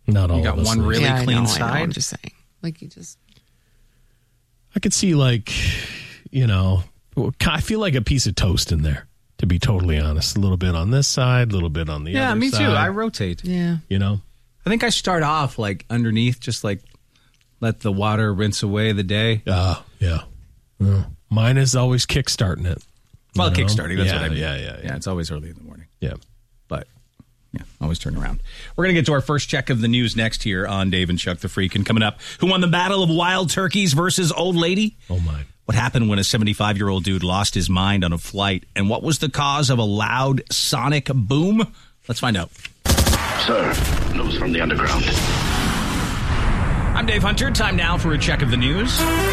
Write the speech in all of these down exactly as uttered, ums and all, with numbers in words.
Not all You got of us one lose. really yeah, clean I know, side. I know, I'm just saying. Like, you just... I could see, like, you know, I feel like a piece of toast in there, to be totally honest. A little bit on this side, a little bit on the Yeah, other me side. too. I rotate. Yeah. You know? I think I start off like underneath, just like let the water rinse away the day. Uh, yeah. yeah. Mine is always kickstarting it. Well, You know? kickstarting, that's yeah, what I mean. Yeah, yeah, yeah. Yeah, it's always early in the morning. Yeah. But, yeah, always turn around. We're going to get to our first check of the news next here on Dave and Chuck the Freak. And coming up, who won the battle of wild turkeys versus old lady? Oh, my. What happened when a seventy-five-year-old dude lost his mind on a flight? And what was the cause of a loud sonic boom? Let's find out. Sir, news from the underground. I'm Dave Hunter. Time now for a check of the news.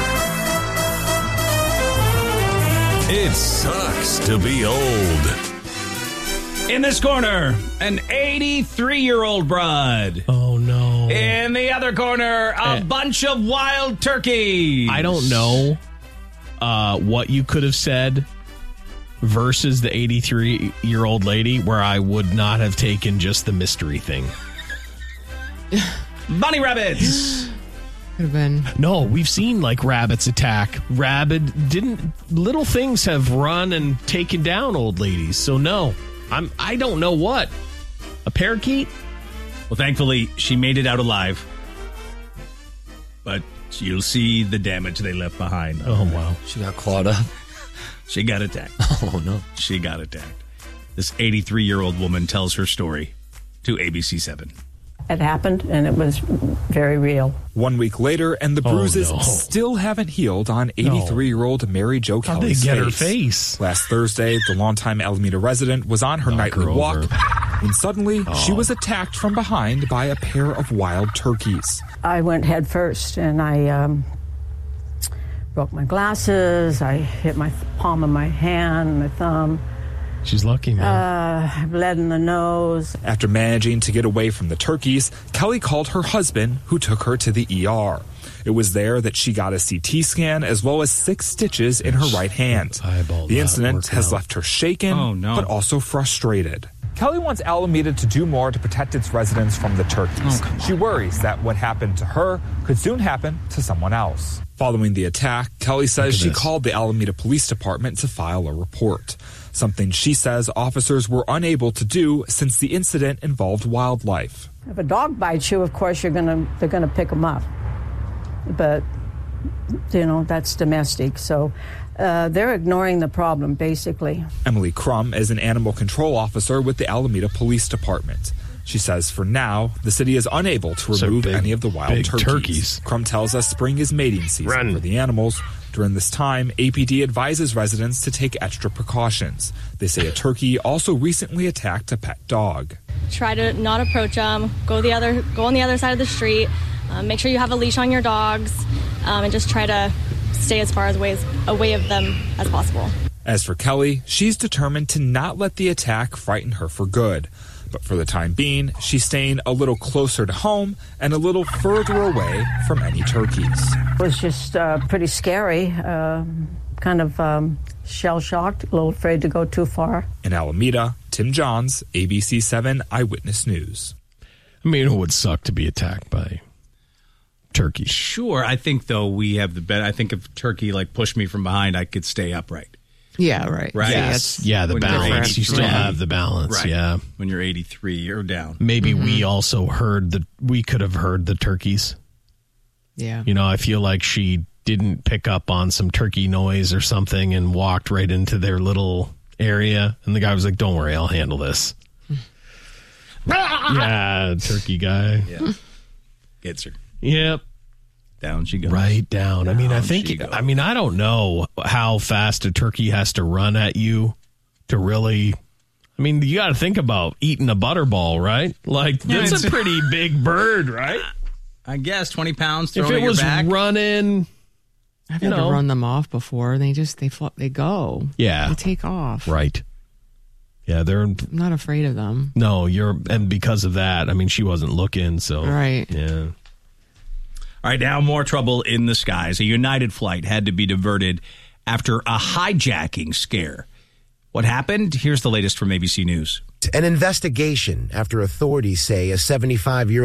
It sucks to be old. In this corner, an eighty-three-year-old broad. Oh, no. In the other corner, a Eh. bunch of wild turkeys. I don't know uh, what you could have said versus the eighty-three-year-old lady where I would not have taken just the mystery thing. Bunny rabbits. Could have been. No, we've seen like rabbits attack. Rabbit didn't. Little things have run and taken down old ladies. So no, I'm. I don't know what. A parakeet? Well, thankfully, she made it out alive. But you'll see the damage they left behind. Oh wow. She got clawed up. She got attacked. Oh, no. She got attacked. This eighty-three-year-old woman tells her story to A B C seven. It happened, and it was very real. One week later, and the Oh, bruises no. still haven't healed on eighty-three-year-old Mary Jo How'd Kelly's they get face. her face? Last Thursday, the longtime Alameda resident was on her Knock nightly her walk over. when suddenly she Oh. was attacked from behind by a pair of wild turkeys. I went head first, and I um, broke my glasses. I hit my th- palm of my hand, my thumb. She's lucky, man. Uh, bled in the nose. After managing to get away from the turkeys, Kelly called her husband, who took her to the E R. It was there that she got a C T scan as well as six stitches in her right hand. Eyeball The not incident working has out. left her shaken, Oh, no. but also frustrated. Kelly wants Alameda to do more to protect its residents from the turkeys. Oh, She worries that what happened to her could soon happen to someone else. Following the attack, Kelly says at she this. called the Alameda Police Department to file a report, something she says officers were unable to do since the incident involved wildlife. If a dog bites you, of course, you're gonna they're gonna pick them up. But you know that's domestic, so uh, they're ignoring the problem basically. Emily Crum is an animal control officer with the Alameda Police Department. She says for now, the city is unable to So remove big- any of the wild big turkeys. turkeys. Crum tells us spring is mating season Run. for the animals. During this time, A P D advises residents to take extra precautions. They say a turkey also recently attacked a pet dog. Try to not approach them. Go the other, go on the other side of the street. Um, make sure you have a leash on your dogs, um, and just try to stay as far as ways away of them as possible. As for Kelly, she's determined to not let the attack frighten her for good. But for the time being, she's staying a little closer to home and a little further away from any turkeys. It was just uh, pretty scary, uh, kind of um, shell-shocked, a little afraid to go too far. In Alameda, Tim Johns, A B C seven Eyewitness News. I mean, it would suck to be attacked by turkeys. Sure, I think though we have the bet. I think if turkey like pushed me from behind, I could stay upright. Yeah, right. Right. Yeah, Yes. it's- Yeah, the When you're balance. You still eighty-three. have the balance. Right. Yeah. When you're eighty-three, you're down. Maybe we also heard the, we could have heard the turkeys. yeah. You know, I feel like she didn't pick up on some turkey noise or something and walked right into their little area. And the guy was like, don't worry, I'll handle this. Yeah, turkey guy. Yeah, gets her. Yep. Down she goes. Right down. I mean, I Down think, she goes. I mean, I don't know how fast a turkey has to run at you to really, I mean, you got to think about eating a butterball, right? Like, Yeah, that's it's a a- pretty big bird, right? I guess twenty pounds If thrown it at your was back. running, I've you had know. to run them off before. They just they fl- they go. Yeah. They take off. right. Yeah, they're, I'm not afraid of them. no, you're, and because of that, I mean, she wasn't looking, so. Right. Yeah. All right, now more trouble in the skies. A United flight had to be diverted after a hijacking scare. What happened? Here's the latest from A B C News. An investigation after authorities say a seventy-five-year-old